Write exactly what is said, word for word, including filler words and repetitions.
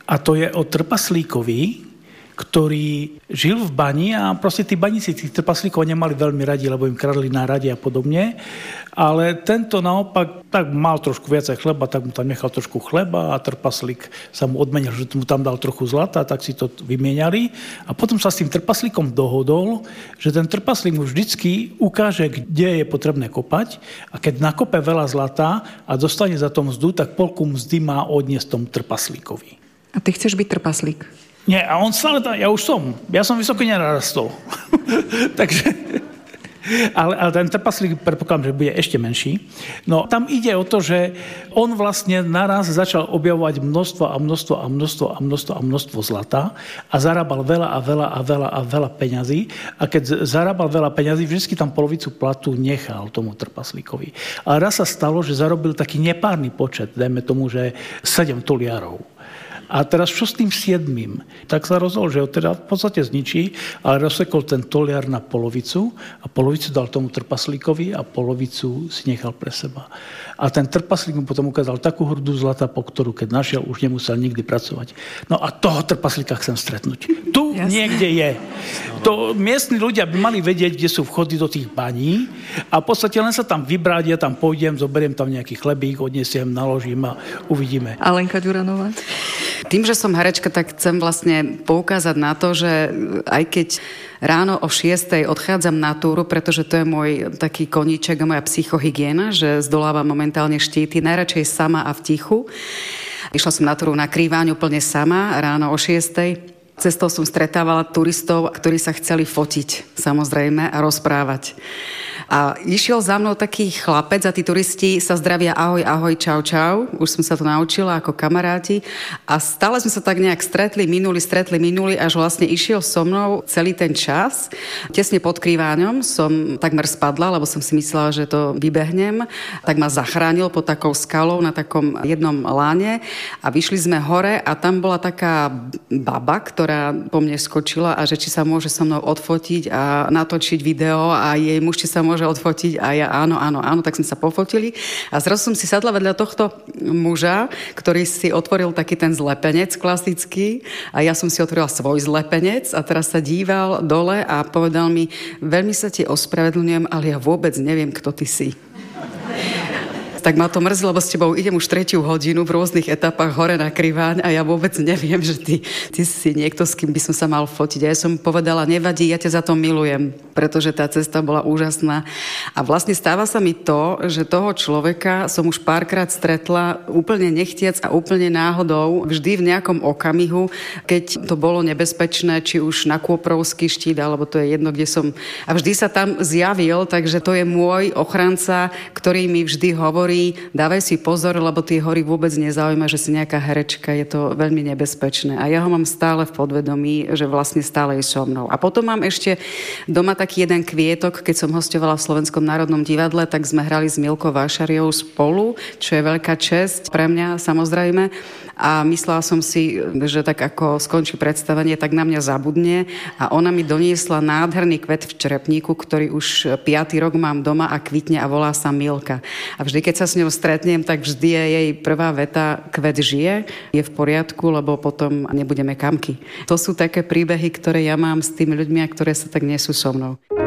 A to je o trpaslíkovi, ktorý žil v bani a proste tí baníci tých trpaslíkov nemali veľmi radi, lebo im kradli na rade a podobne. Ale tento naopak tak mal trošku viacej chleba, tak mu tam nechal trošku chleba a trpaslík sa mu odmenil, že mu tam dal trochu zlata, tak si to vymieniali. A potom sa s tým trpaslíkom dohodol, že ten trpaslík mu vždycky ukáže, kde je potrebné kopať a keď nakope veľa zlata a dostane za to mzdu, tak polku mzdy má odniesť tomu trpaslíkovi. A ty chceš byť trpaslík? Nie, a on stále tam, ja už som. Ja som vysoko nerastol. Takže, ale, ale ten trpaslík, predpokladám, že bude ešte menší. No, tam ide o to, že on vlastne naraz začal objavovať množstvo a množstvo a množstvo a množstvo a množstvo zlata a zarábal veľa a veľa a veľa a veľa peňazí. A keď zarábal veľa peňazí, vždy tam polovicu platu nechal tomu trpaslíkovi. Ale raz sa stalo, že zarobil taký nepárny počet, dajme tomu, že sedem toliarov. A teraz čo s tým siedmým? Tak sa rozhodol, že ho teda v podstate zničí, ale rozsekol ten toliar na polovicu a polovicu dal tomu trpaslíkovi a polovicu si nechal pre seba. A ten trpaslík mu potom ukázal takú hrdu zlata, po ktorú keď našiel, už nemusel nikdy pracovať. No a toho trpaslíka chcem stretnúť. Tu Jasne. Niekde je. To miestni ľudia by mali vedieť, kde sú vchody do tých baní a v podstate len sa tam vybrať, ja tam pôjdem, zoberiem tam nejaký chlebík, odnesiem, naložím a uvidíme. Alenka Ďuranová? Tým, že som herečka, tak chcem vlastne poukázať na to, že aj keď ráno o šiestej odchádzam na túru, pretože to je môj taký koníček a moja psychohygiena, že zdolávam momentálne štíty, najradšej sama a v tichu. Išla som na túru na Krývaň úplne sama, ráno o šiestej. Cestou som stretávala turistov, ktorí sa chceli fotiť, samozrejme, a rozprávať. A išiel za mnou taký chlapec a tí turisti sa zdravia ahoj, ahoj, čau, čau. Už som sa to naučila ako kamaráti. A stále sme sa tak nejak stretli, minuli, stretli, minuli, až vlastne išiel so mnou celý ten čas. Tesne pod Krývaňom som takmer spadla, lebo som si myslela, že to vybehnem. Tak ma zachránil pod takou skalou na takom jednom láne a vyšli sme hore a tam bola taká baba, ktorá po mne skočila a že či sa môže so mnou odfotiť a natočiť video a jej muž či sa môže odfotiť a ja áno, áno, áno, tak sme sa pofotili a zrazu som si sadla vedľa tohto muža, ktorý si otvoril taký ten zlepenec klasický a ja som si otvorila svoj zlepenec a teraz sa díval dole a povedal mi, veľmi sa ti ospravedlňujem, ale ja vôbec neviem, kto ty si. Tak ma to mrzí, lebo s tebou idem už tretiu hodinu v rôznych etapách hore na Krývaň a ja vôbec neviem, že ty, ty si niekto, s kým by som sa mal fotiť. A ja som povedala, nevadí, ja ťa za to milujem, pretože tá cesta bola úžasná. A vlastne stáva sa mi to, že toho človeka som už párkrát stretla úplne nechtiac a úplne náhodou, vždy v nejakom okamihu, keď to bolo nebezpečné, či už na Kôprovský štít, alebo to je jedno, kde som. A vždy sa tam zjavil, takže to je môj ochranca, ktorý mi vždy hovorí, dávaj si pozor, lebo tie hory vôbec nezaujíma, že si nejaká herečka, je to veľmi nebezpečné. A ja ho mám stále v podvedomí, že vlastne stále je so mnou. A potom mám ešte doma taký jeden kvietok, keď som hostovala v Slovenskom národnom divadle, tak sme hrali s Milkou Vášariou spolu, čo je veľká česť pre mňa, samozrejme. A myslela som si, že tak ako skončí predstavenie, tak na mňa zabudne a ona mi doniesla nádherný kvet v črepníku, ktorý už piaty rok mám doma a kvitne a volá sa Milka. A vždy, keď sa s ňou stretnem, tak vždy je jej prvá veta, kvet žije, je v poriadku, lebo potom nebudeme kamky. To sú také príbehy, ktoré ja mám s tými ľuďmi a ktoré sa tak nesú so mnou.